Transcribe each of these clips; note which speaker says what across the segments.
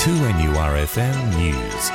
Speaker 1: 2NURFM News.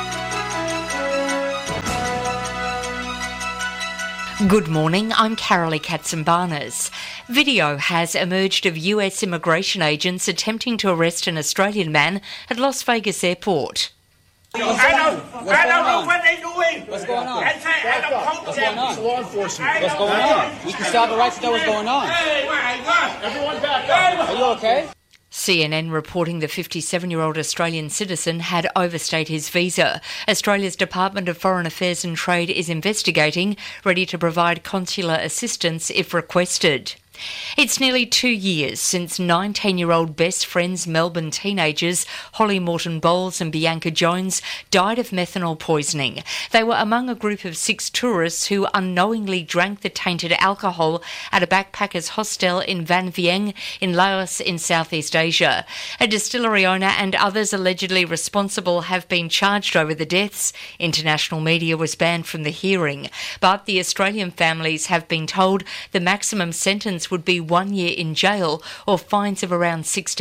Speaker 2: Good morning, I'm Carolee Katsimbarnas. Video has emerged of US immigration agents attempting to arrest an Australian man at Las Vegas airport.
Speaker 3: I don't know what they're doing.
Speaker 4: What's going on?
Speaker 3: I don't talk to them.
Speaker 4: What's
Speaker 3: Law enforcement.
Speaker 4: What's going on? You can start the right to know what's going on.
Speaker 3: Hey, everyone back up.
Speaker 4: Are you okay?
Speaker 2: CNN reporting the 57-year-old Australian citizen had overstayed his visa. Australia's Department of Foreign Affairs and Trade is investigating, ready to provide consular assistance if requested. It's nearly 2 years since 19-year-old best friends Melbourne teenagers Holly Morton Bowles and Bianca Jones died of methanol poisoning. They were among a group of 6 tourists who unknowingly drank the tainted alcohol at a backpackers hostel in Van Vieng in Laos in Southeast Asia. A distillery owner and others allegedly responsible have been charged over the deaths. International media was banned from the hearing, but the Australian families have been told the maximum sentence would be 1 year in jail or fines of around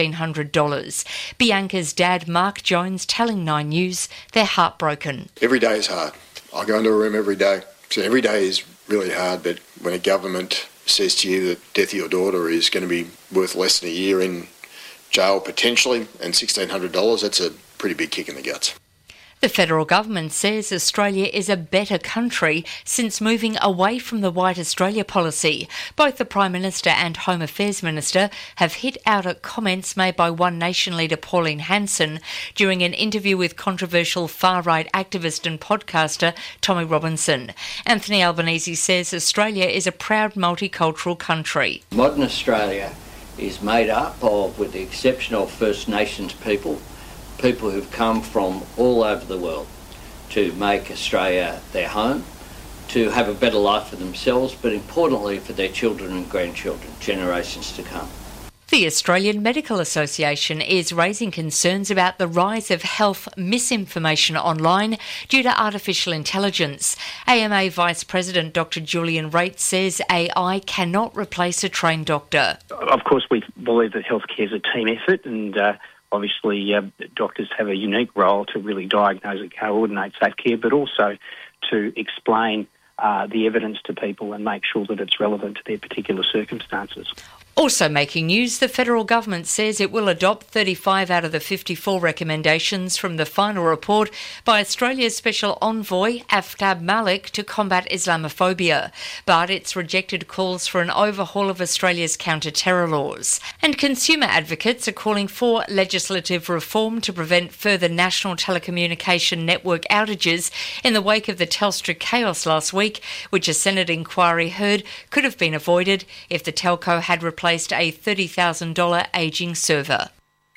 Speaker 2: $1,600. Bianca's dad, Mark Jones, telling 9 News they're heartbroken.
Speaker 5: Every day is hard. I go into a room every day. So every day is really hard, but when a government says to you that the death of your daughter is going to be worth less than a year in jail potentially and $1,600, that's a pretty big kick in the guts.
Speaker 2: The federal government says Australia is a better country since moving away from the White Australia policy. Both the Prime Minister and Home Affairs Minister have hit out at comments made by One Nation leader Pauline Hanson during an interview with controversial far-right activist and podcaster Tommy Robinson. Anthony Albanese says Australia is a proud multicultural country.
Speaker 6: Modern Australia is made up of, with the exception of First Nations people who've come from all over the world to make Australia their home, to have a better life for themselves, but importantly for their children and grandchildren, generations to come.
Speaker 2: The Australian Medical Association is raising concerns about the rise of health misinformation online due to artificial intelligence. AMA Vice President Dr Julian Raitt says AI cannot replace a trained doctor.
Speaker 7: Of course, we believe that healthcare is a team effort, and obviously, doctors have a unique role to really diagnose and coordinate safe care, but also to explain the evidence to people and make sure that it's relevant to their particular circumstances.
Speaker 2: Also making news, the federal government says it will adopt 35 out of the 54 recommendations from the final report by Australia's Special Envoy Aftab Malik to combat Islamophobia, but it's rejected calls for an overhaul of Australia's counter-terror laws. And consumer advocates are calling for legislative reform to prevent further national telecommunication network outages in the wake of the Telstra chaos last week, which a Senate inquiry heard could have been avoided if the telco had replaced a $30,000 ageing server.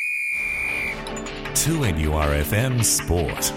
Speaker 1: 2NURFM Sport.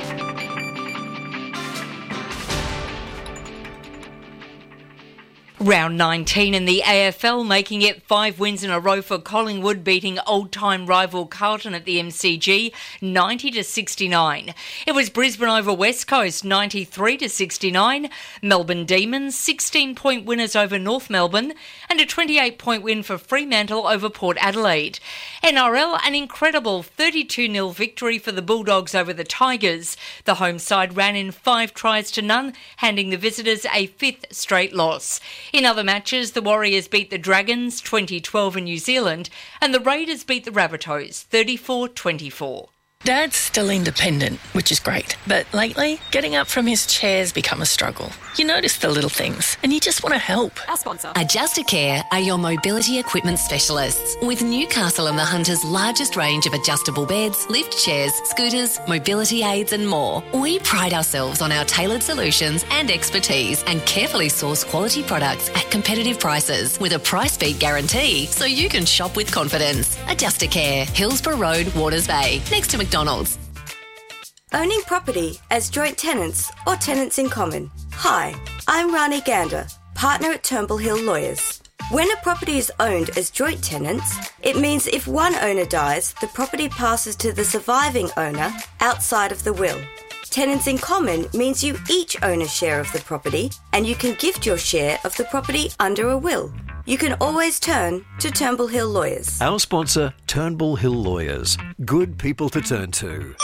Speaker 2: Round 19 in the AFL, making it 5 wins in a row for Collingwood, beating old-time rival Carlton at the MCG 90-69. It was Brisbane over West Coast 93-69, Melbourne Demons 16-point winners over North Melbourne, and a 28-point win for Fremantle over Port Adelaide. NRL, an incredible 32-0 victory for the Bulldogs over the Tigers. The home side ran in 5 tries to none, handing the visitors a 5th straight loss. In other matches, the Warriors beat the Dragons 2012 in New Zealand, and the Raiders beat the Rabbitohs 34-24.
Speaker 8: Dad's still independent, which is great. But lately, getting up from his chair's become a struggle. You notice the little things, and you just want to help.
Speaker 9: Our sponsor. Adjustacare are your mobility equipment specialists, with Newcastle and the Hunter's largest range of adjustable beds, lift chairs, scooters, mobility aids and more. We pride ourselves on our tailored solutions and expertise and carefully source quality products at competitive prices with a price beat guarantee so you can shop with confidence. Adjustacare, Hillsborough Road, Waters Bay, next to McDonald's.
Speaker 10: Owning property as joint tenants or tenants in common. Hi, I'm Rani Gander, partner at Turnbull Hill Lawyers. When a property is owned as joint tenants, it means if one owner dies, the property passes to the surviving owner outside of the will. Tenants in common means you each own a share of the property and you can gift your share of the property under a will. you can always turn to Turnbull Hill Lawyers.
Speaker 11: Our sponsor, Turnbull Hill Lawyers. Good people to turn to.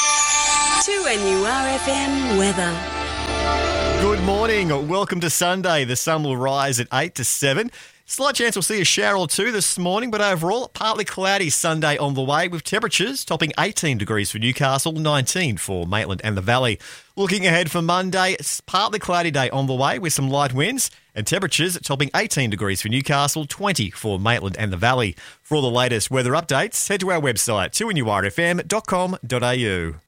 Speaker 12: 2NURFM weather.
Speaker 13: Good morning. Welcome to Sunday. The sun will rise at 8 to 7. Slight chance we'll see a shower or two this morning, but overall, partly cloudy Sunday on the way with temperatures topping 18 degrees for Newcastle, 19 for Maitland and the Valley. Looking ahead for Monday, it's partly cloudy day on the way with some light winds and temperatures topping 18 degrees for Newcastle, 20 for Maitland and the Valley. For all the latest weather updates, head to our website, 2NURFM.com.au.